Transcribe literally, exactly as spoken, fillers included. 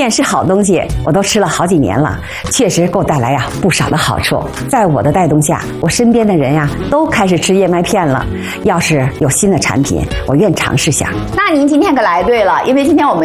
片是好东西，我都吃了好几年了，确实给我带来呀不少的好处。在我的带动下，我身边的人呀都开始吃燕麦片了。要是有新的产品，我愿尝试下。 那您今天可来对了，因为今天我们